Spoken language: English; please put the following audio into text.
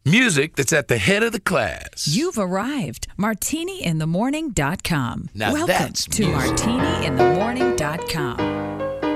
Music that's at the head of the class. You've arrived. MartiniInTheMorning.com. Now Welcome that's to music. MartiniInTheMorning.com.